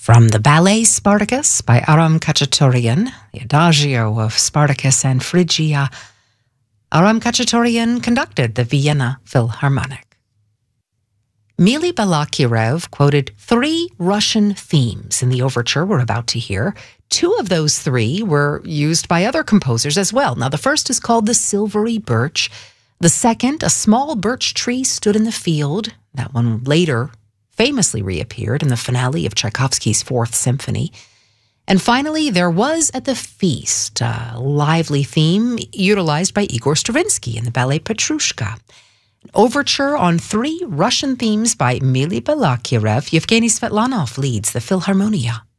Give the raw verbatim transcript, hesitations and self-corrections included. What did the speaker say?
From the ballet Spartacus by Aram Khachaturian, the Adagio of Spartacus and Phrygia, Aram Khachaturian conducted the Vienna Philharmonic. Mily Balakirev quoted three Russian themes in the overture we're about to hear. Two of those three were used by other composers as well. Now, the first is called The Silvery Birch. The second, A Small Birch Tree Stood in the Field. That one later famously reappeared in the finale of Tchaikovsky's Fourth Symphony. And finally, There Was at the Feast, a lively theme utilized by Igor Stravinsky in the ballet Petrushka. An overture on three Russian themes by Mily Balakirev. Yevgeny Svetlanov leads the Philharmonia.